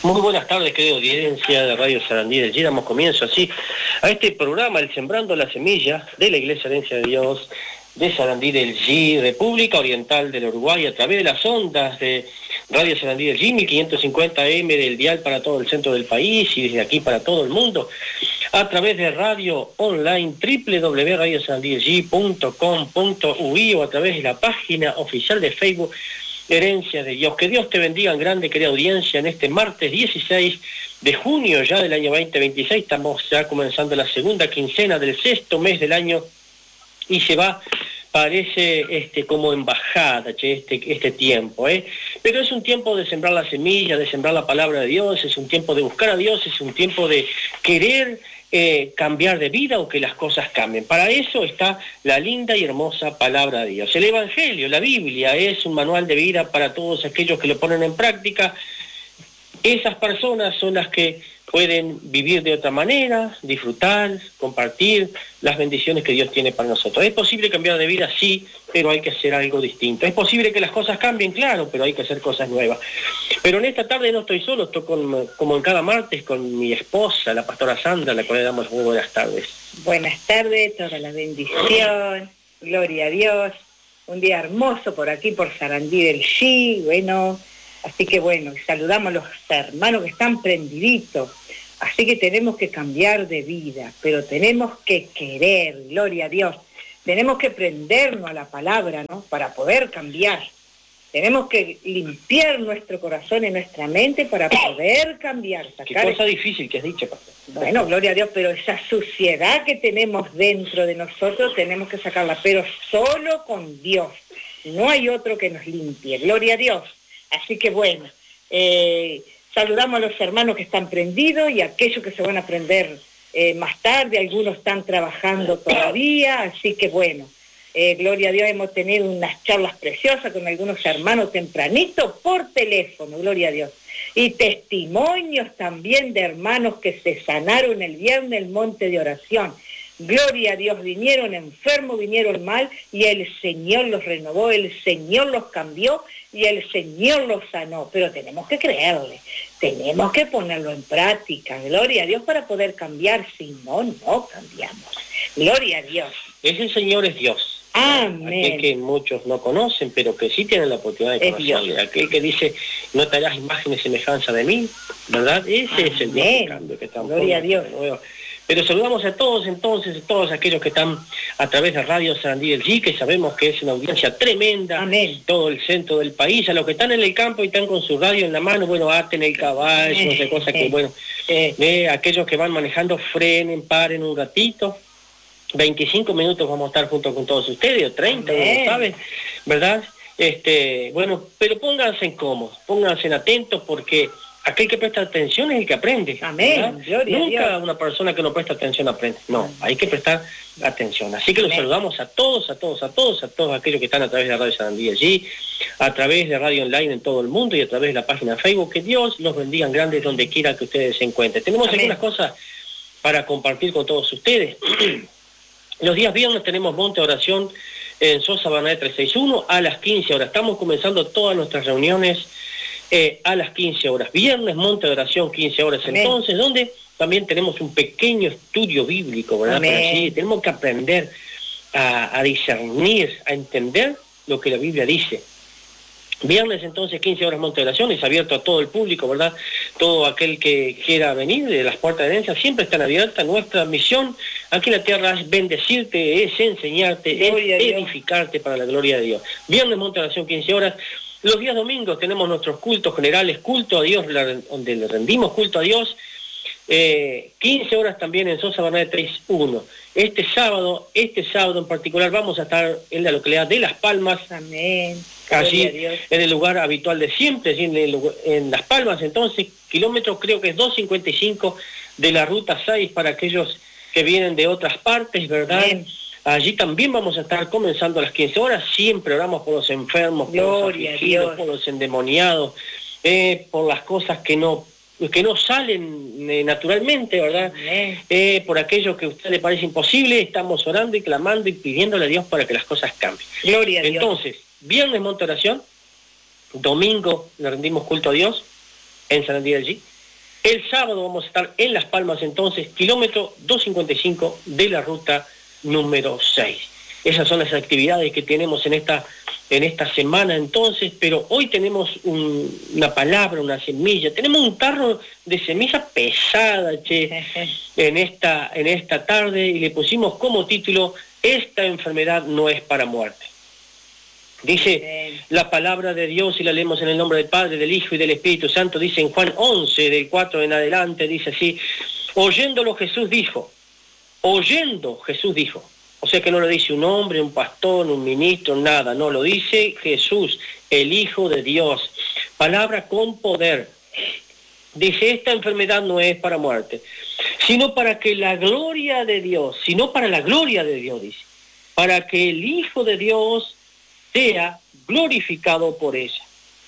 Muy buenas tardes, querida audiencia de Radio Sarandí del G. Damos comienzo así a este programa, el Sembrando la Semilla de la Iglesia Herencia de Dios de Sarandí del G, República Oriental del Uruguay, a través de las ondas de Radio Sarandí del G, 1550M del dial para todo el centro del país y desde aquí para todo el mundo, a través de radio online www.radiosarandídelg.com.ui o a través de la página oficial de Facebook Herencia de Dios. Que Dios te bendiga en grande, querida audiencia, en este martes 16 de junio ya del año 2026. Estamos ya comenzando la segunda quincena del sexto mes del año y se va, parece como embajada, este tiempo, pero es un tiempo de sembrar la semilla, de sembrar la palabra de Dios, es un tiempo de buscar a Dios, es un tiempo de querer cambiar de vida o que las cosas cambien. Para eso está la linda y hermosa palabra de Dios. El Evangelio, la Biblia, es un manual de vida para todos aquellos que lo ponen en práctica. Esas personas son las que pueden vivir de otra manera, disfrutar, compartir las bendiciones que Dios tiene para nosotros. ¿Es posible cambiar de vida? Sí, pero hay que hacer algo distinto. ¿Es posible que las cosas cambien? Claro, pero hay que hacer cosas nuevas. Pero en esta tarde no estoy solo, estoy como en cada martes con mi esposa, la pastora Sandra, a la cual le damos muy buenas tardes. Buenas tardes, toda la bendición, gloria a Dios. Un día hermoso por aquí, por Sarandí del G, bueno... Así que bueno, saludamos a los hermanos que están prendiditos. Así que tenemos que cambiar de vida, pero tenemos que querer, gloria a Dios. Tenemos que prendernos a la palabra, ¿no? Para poder cambiar. Tenemos que limpiar nuestro corazón y nuestra mente para poder cambiar. Qué cosa difícil que has dicho, pastor. Bueno, gloria a Dios, pero esa suciedad que tenemos dentro de nosotros tenemos que sacarla, pero solo con Dios. No hay otro que nos limpie, gloria a Dios. Así que bueno, saludamos a los hermanos que están prendidos y a aquellos que se van a prender más tarde, algunos están trabajando todavía, así que bueno, gloria a Dios, hemos tenido unas charlas preciosas con algunos hermanos tempranito por teléfono, gloria a Dios, y testimonios también de hermanos que se sanaron el viernes en el monte de oración. Gloria a Dios, vinieron enfermos, vinieron mal y el Señor los renovó, el Señor los cambió y el Señor los sanó. Pero tenemos que creerle, tenemos que ponerlo en práctica. Gloria a Dios para poder cambiar, si no, no cambiamos. Gloria a Dios. Ese Señor es Dios. Amén. Aquel que muchos no conocen, pero que sí tienen la oportunidad de conocerle. Aquel que dice, no te harás imagen y semejanza de mí, ¿verdad? Ese Amén. Es el Dios que cambia, que está Gloria a Dios. Pero saludamos a todos entonces, a todos aquellos que están a través de Radio Sarandí del G, que sabemos que es una audiencia tremenda. Amén. Todo el centro del país, a los que están en el campo y están con su radio en la mano, bueno, aten el caballo, no sé, cosas que, bueno, aquellos que van manejando, frenen, paren un ratito. 25 minutos vamos a estar junto con todos ustedes, o 30, uno sabe, ¿verdad? Bueno, pero pónganse cómodos, pónganse atentos porque aquel que presta atención es el que aprende. Amén. Gloria Nunca a Dios. una persona que no presta atención aprende. No, hay que prestar atención. Así que los saludamos a todos aquellos que están a través de Radio Sarandí allí, a través de Radio Online en todo el mundo y a través de la página Facebook. Que Dios los bendiga en grande donde quiera que ustedes se encuentren. Tenemos algunas cosas para compartir con todos ustedes. Los días viernes tenemos monte de oración en Sosa Bernabé 361 a las 15 horas. Estamos comenzando todas nuestras reuniones a las 15 horas. Viernes, monte de oración, 15 horas. Amén. Entonces, donde también tenemos un pequeño estudio bíblico, ¿verdad? Pero sí, tenemos que aprender a discernir, a entender lo que la Biblia dice. Viernes, entonces, 15 horas monte de oración, es abierto a todo el público, ¿verdad? Todo aquel que quiera venir, de las puertas de herencia siempre están abiertas. Nuestra misión aquí en la tierra es bendecirte, es enseñarte, es edificarte para la gloria de Dios. Viernes, monte de oración, 15 horas. Los días domingos tenemos nuestros cultos generales, culto a Dios, donde le rendimos culto a Dios, 15 horas también en Sosa Bernabé 3.1. Este sábado en particular vamos a estar en la localidad de Las Palmas. Amén. Allí en el lugar habitual de siempre, allí en Las Palmas. Entonces, kilómetros creo que es 255 de la ruta 6 para aquellos que vienen de otras partes, ¿verdad? Amén. Allí también vamos a estar comenzando a las 15 horas. Siempre oramos por los enfermos, por los afligidos, por los endemoniados, por las cosas que no salen naturalmente, ¿verdad? Por aquello que a usted le parece imposible, estamos orando y clamando y pidiéndole a Dios para que las cosas cambien. Gloria a Dios. Entonces, viernes monte de oración, domingo le rendimos culto a Dios en Sarandí del G, El sábado vamos a estar en Las Palmas, entonces, kilómetro 255 de la ruta número 6. Esas son las actividades que tenemos en esta semana, entonces, pero hoy tenemos una palabra, una semilla, tenemos un tarro de semilla pesada, en esta tarde, y le pusimos como título: esta enfermedad no es para muerte. Dice la palabra de Dios, y la leemos en el nombre del Padre, del Hijo y del Espíritu Santo. Dice en Juan 11, del 4 en adelante, dice así: oyendo Jesús dijo, o sea que no lo dice un hombre, un pastor, un ministro, nada, no, lo dice Jesús, el Hijo de Dios, palabra con poder. Dice, esta enfermedad no es para muerte, sino para que la gloria de Dios, dice, para que el Hijo de Dios sea glorificado por ella.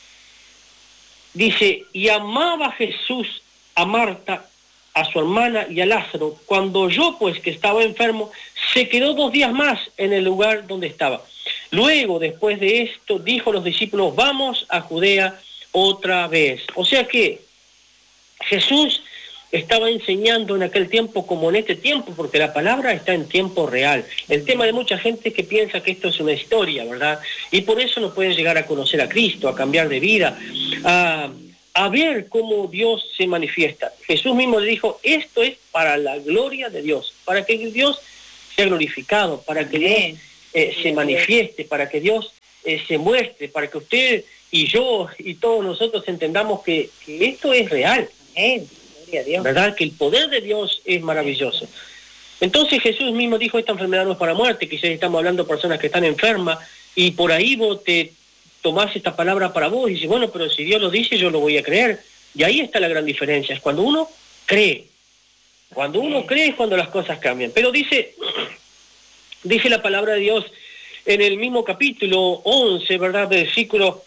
Dice, y amaba Jesús a Marta, a su hermana y a Lázaro. Cuando oyó pues que estaba enfermo, se quedó 2 días más en el lugar donde estaba. Luego, después de esto, dijo a los discípulos: vamos a Judea otra vez. O sea que Jesús estaba enseñando en aquel tiempo como en este tiempo, porque la palabra está en tiempo real. El tema de mucha gente es que piensa que esto es una historia, ¿verdad? Y por eso no pueden llegar a conocer a Cristo, a cambiar de vida, a ver cómo Dios se manifiesta. Jesús mismo le dijo, esto es para la gloria de Dios, para que Dios sea glorificado, para que Dios se manifieste, para que Dios se muestre, para que usted y yo y todos nosotros entendamos que esto es real. Dios. ¿Verdad? Que el poder de Dios es maravilloso. Entonces Jesús mismo dijo, esta enfermedad no es para muerte. Quizás estamos hablando de personas que están enfermas, y por ahí vos te tomás esta palabra para vos y dices, bueno, pero si Dios lo dice, yo lo voy a creer. Y ahí está la gran diferencia, es cuando uno cree. Cuando uno cree es cuando las cosas cambian. Pero dice la palabra de Dios en el mismo capítulo 11, ¿verdad? Versículo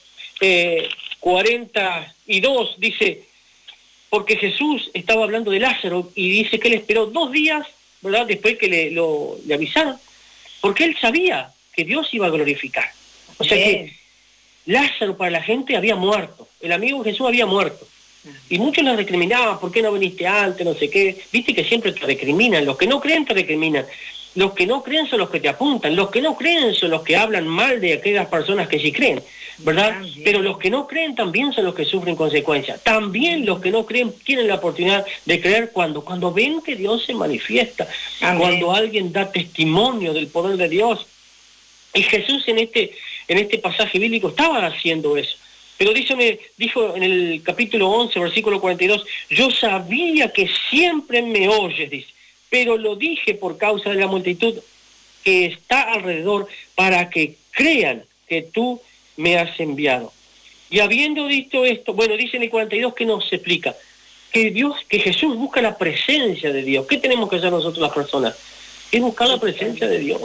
42, dice, porque Jesús estaba hablando de Lázaro y dice que él esperó 2 días, ¿verdad? Después que le avisaron, porque él sabía que Dios iba a glorificar. O sea que Lázaro para la gente había muerto, el amigo de Jesús había muerto. Y muchos le recriminaban, ¿por qué no viniste antes? No sé qué. Viste que siempre te recriminan, los que no creen te recriminan. Los que no creen son los que te apuntan, los que no creen son los que hablan mal de aquellas personas que sí creen, ¿verdad? Pero los que no creen también son los que sufren consecuencias. También los que no creen tienen la oportunidad de creer cuando ven que Dios se manifiesta, cuando alguien da testimonio del poder de Dios. Y Jesús en este pasaje bíblico estaba haciendo eso. Pero dijo en el capítulo 11, versículo 42, yo sabía que siempre me oyes, dice, pero lo dije por causa de la multitud que está alrededor, para que crean que tú me has enviado. Y habiendo dicho esto, bueno, dice en el 42 que nos explica que Jesús busca la presencia de Dios. ¿Qué tenemos que hacer nosotros las personas? Es buscar la presencia de Dios.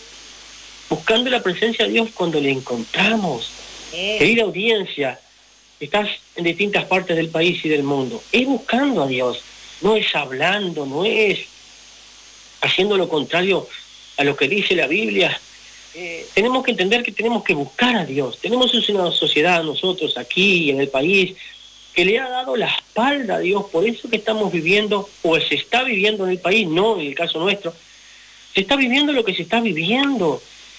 Buscando la presencia de Dios cuando le encontramos. Querida audiencia, estás en distintas partes del país y del mundo. Es buscando a Dios. No es hablando, no es haciendo lo contrario a lo que dice la Biblia. Tenemos que entender que tenemos que buscar a Dios. Tenemos una sociedad nosotros aquí en el país que le ha dado la espalda a Dios, por eso que estamos viviendo, o se está viviendo en el país, no en el caso nuestro, se está viviendo lo que se está viviendo,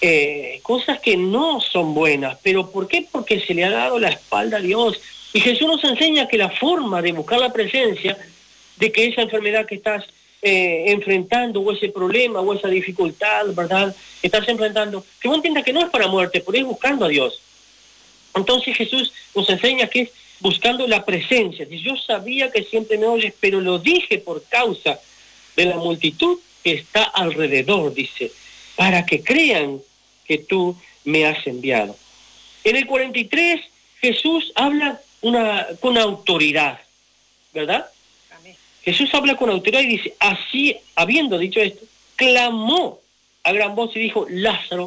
cosas que no son buenas. ¿Pero por qué? Porque se le ha dado la espalda a Dios. Y Jesús nos enseña que la forma de buscar la presencia, de que esa enfermedad que estás enfrentando, o ese problema, o esa dificultad, ¿verdad?, estás enfrentando, que vos entiendas que no es para muerte, pero es buscando a Dios. Entonces Jesús nos enseña que es buscando la presencia. Dice, yo sabía que siempre me oyes, pero lo dije por causa de la multitud que está alrededor, dice, para que crean que tú me has enviado. En el 43, Jesús habla con autoridad, ¿verdad? Jesús habla con autoridad y dice, así, habiendo dicho esto, clamó a gran voz y dijo, Lázaro,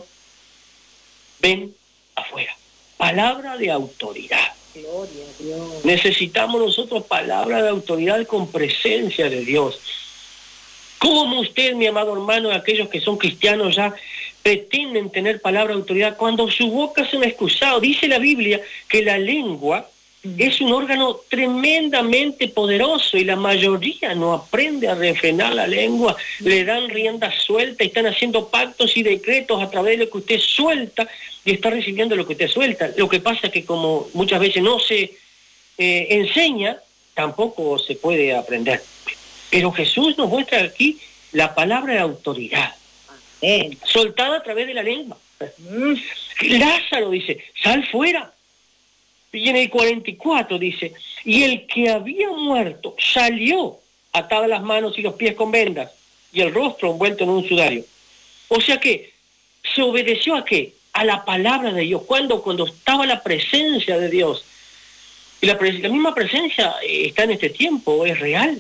ven afuera. Palabra de autoridad. Gloria a Dios. Necesitamos nosotros palabra de autoridad con presencia de Dios. ¿Cómo usted, mi amado hermano, aquellos que son cristianos ya pretenden tener palabra de autoridad cuando su boca es un excusado? Dice la Biblia que la lengua Es un órgano tremendamente poderoso y la mayoría no aprende a refrenar la lengua, le dan rienda suelta y están haciendo pactos y decretos a través de lo que usted suelta y está recibiendo lo que usted suelta. Lo que pasa es que como muchas veces no se enseña, tampoco se puede aprender. Pero Jesús nos muestra aquí la palabra de autoridad, soltada a través de la lengua. Lázaro dice, sal fuera. Y en el 44 dice, y el que había muerto salió atadas las manos y los pies con vendas y el rostro envuelto en un sudario. O sea que se obedeció ¿a qué? A la palabra de Dios. Cuando estaba la presencia de Dios. Y la misma presencia está en este tiempo, es real.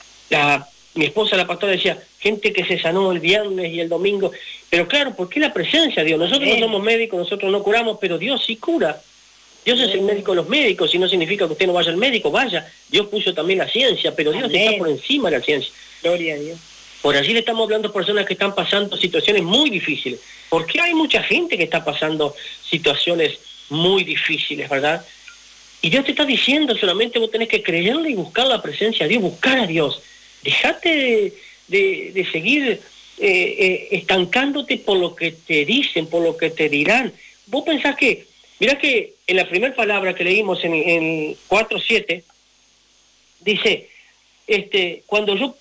Mi esposa, la pastora, decía, gente que se sanó el viernes y el domingo. Pero claro, ¿por qué la presencia de Dios? Nosotros no somos médicos, nosotros no curamos, pero Dios sí cura. Dios es el médico de los médicos, y no significa que usted no vaya al médico, vaya. Dios puso también la ciencia, pero Dios está por encima de la ciencia. Gloria a Dios. Por allí le estamos hablando a personas que están pasando situaciones muy difíciles. Porque hay mucha gente que está pasando situaciones muy difíciles, ¿verdad? Y Dios te está diciendo, solamente vos tenés que creerle y buscar la presencia de Dios, buscar a Dios. Dejate de seguir estancándote por lo que te dicen, por lo que te dirán. Vos pensás que, mirá que en la primera palabra que leímos en 4:7, dice, cuando yo,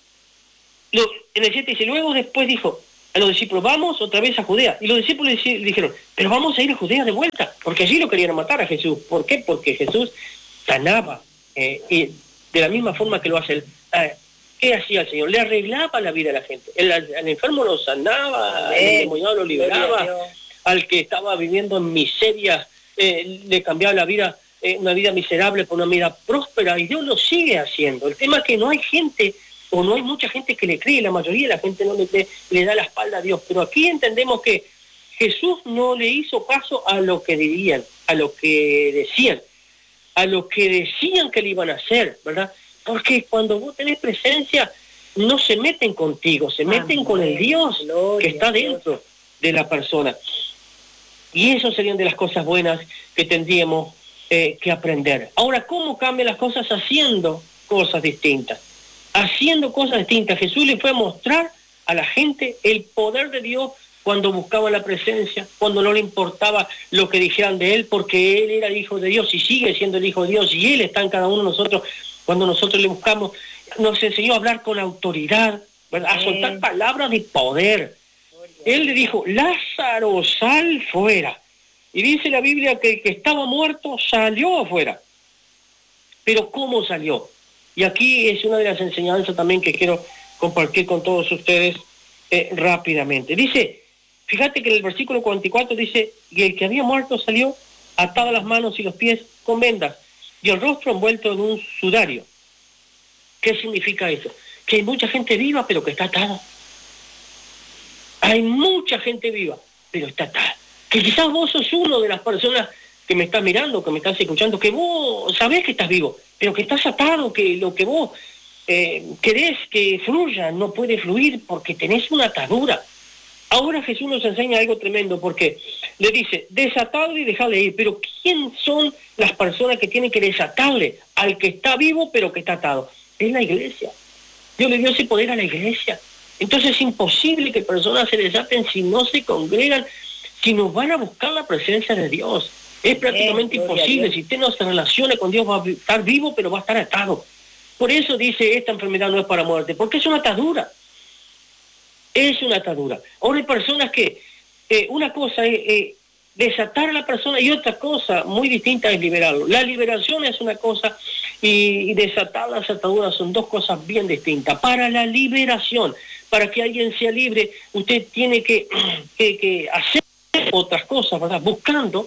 en el 7 dice, luego después dijo a los discípulos, vamos otra vez a Judea. Y los discípulos le dijeron, pero vamos a ir a Judea de vuelta, porque allí lo querían matar a Jesús. ¿Por qué? Porque Jesús sanaba, y de la misma forma que lo hace él. ¿Qué hacía el Señor? Le arreglaba la vida a la gente. Al enfermo lo sanaba, al endemoniado lo liberaba, al que estaba viviendo en miseria le cambiaba la vida, una vida miserable por una vida próspera, y Dios lo sigue haciendo. El tema es que no hay gente, o no hay mucha gente que le cree, la mayoría de la gente no le cree, le da la espalda a Dios. Pero aquí entendemos que Jesús no le hizo caso a lo que dirían, a lo que decían, a lo que decían que le iban a hacer, ¿verdad? Porque cuando vos tenés presencia, no se meten contigo, se meten con el Dios que está dentro de la persona. Y eso serían de las cosas buenas que tendríamos que aprender. Ahora, ¿cómo cambian las cosas? Haciendo cosas distintas. Haciendo cosas distintas. Jesús le fue a mostrar a la gente el poder de Dios cuando buscaba la presencia, cuando no le importaba lo que dijeran de él, porque él era el Hijo de Dios y sigue siendo el Hijo de Dios, y él está en cada uno de nosotros. Cuando nosotros le buscamos, nos enseñó a hablar con autoridad, ¿verdad? A soltar palabras de poder. Él le dijo, Lázaro, sal fuera. Y dice la Biblia que el que estaba muerto salió afuera. Pero ¿cómo salió? Y aquí es una de las enseñanzas también que quiero compartir con todos ustedes rápidamente. Dice, fíjate que en el versículo 44 dice, y el que había muerto salió atado las manos y los pies con vendas, y el rostro envuelto en un sudario. ¿Qué significa eso? Que hay mucha gente viva, pero que está atada. Hay mucha gente viva, pero está atada. Que quizás vos sos uno de las personas que me estás mirando, que me estás escuchando, que vos sabés que estás vivo, pero que estás atado, que lo que vos querés que fluya no puede fluir porque tenés una atadura. Ahora Jesús nos enseña algo tremendo, porque le dice, desatadle y dejadle ir. Pero ¿quién son las personas que tienen que desatarle al que está vivo pero que está atado? Es la iglesia. Dios le dio ese poder a la iglesia. Entonces es imposible que personas se desaten si no se congregan, si no van a buscar la presencia de Dios. Es prácticamente imposible. Si usted no se relaciona con Dios, va a estar vivo, pero va a estar atado. Por eso dice, esta enfermedad no es para muerte, porque es una atadura. Es una atadura. Ahora hay personas que una cosa es desatar a la persona y otra cosa muy distinta es liberarlo. La liberación es una cosa y desatar las ataduras son dos cosas bien distintas. Para la liberación, para que alguien sea libre, usted tiene que hacer otras cosas, ¿verdad? Buscando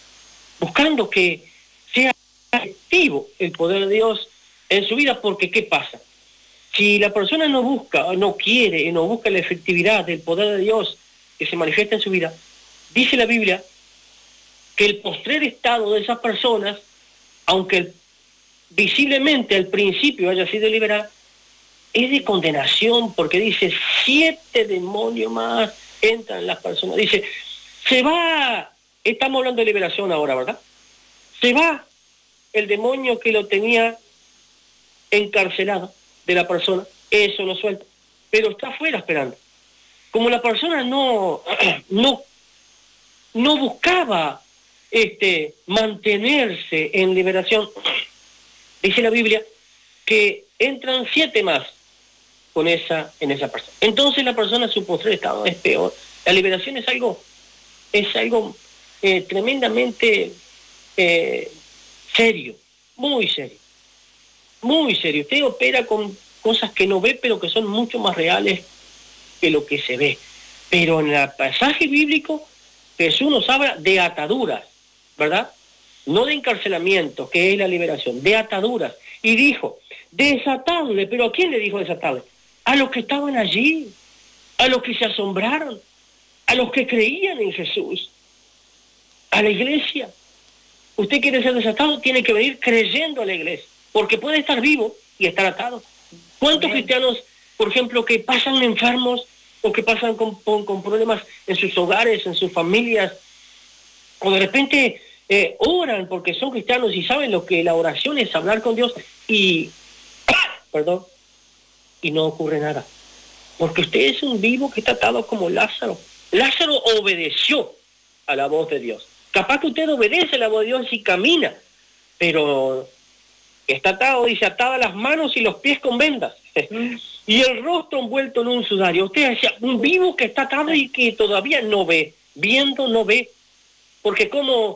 que sea efectivo el poder de Dios en su vida, porque ¿qué pasa? Si la persona no busca, no quiere, no busca la efectividad del poder de Dios que se manifiesta en su vida, dice la Biblia que el postrer estado de esas personas, aunque visiblemente al principio haya sido liberada, es de condenación, porque dice, 7 demonios más entran en las personas. Dice, se va, estamos hablando de liberación ahora, ¿verdad? Se va el demonio que lo tenía encarcelado de la persona, eso lo suelta, pero está afuera esperando. Como la persona no buscaba mantenerse en liberación, dice la Biblia que entran 7 más en esa persona. Entonces la persona, su postrer estado es peor. La liberación es algo tremendamente serio, muy serio, muy serio. Usted opera con cosas que no ve, pero que son mucho más reales que lo que se ve. Pero en el pasaje bíblico, Jesús nos habla de ataduras, ¿verdad? No de encarcelamiento, que es la liberación, de ataduras. Y dijo, desatadle, pero ¿a quién le dijo desatadle? A los que estaban allí, a los que se asombraron, a los que creían en Jesús, a la iglesia. Usted quiere ser desatado, tiene que venir creyendo a la iglesia, porque puede estar vivo y estar atado. ¿Cuántos cristianos, por ejemplo, que pasan enfermos o que pasan con problemas en sus hogares, en sus familias, o de repente oran porque son cristianos y saben lo que la oración es, hablar con Dios, y y no ocurre nada? Porque usted es un vivo que está atado como Lázaro. Lázaro obedeció a la voz de Dios. Capaz que usted obedece a la voz de Dios y camina, pero está atado, dice, atadas las manos y los pies con vendas, y el rostro envuelto en un sudario. Usted decía, un vivo que está atado y que todavía no ve, viendo no ve, porque como